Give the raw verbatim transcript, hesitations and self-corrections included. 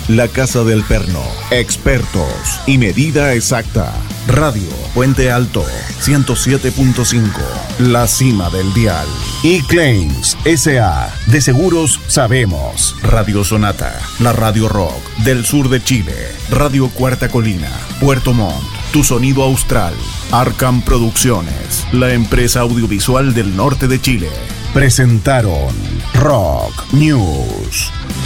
La Casa del Perno. Expertos y medida exacta. Radio Puente Alto ciento siete punto cinco. La cima del dial. E-Claims S A. De seguros sabemos. Radio Sonata. La radio rock del sur de Chile. Radio Cuarta Colina. Puerto Montt. Tu sonido austral. Arkham Producciones. La empresa audiovisual del norte de Chile. Presentaron Rock News.